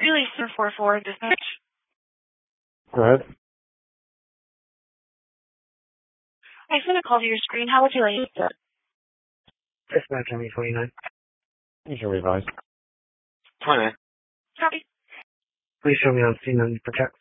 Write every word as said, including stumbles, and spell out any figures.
Relay four four four, dispatch. Go ahead. I sent a call to your screen. How would you like it? Dispatch M E twenty-nine. You can revise. twenty. Copy. Please show me on scene and protect.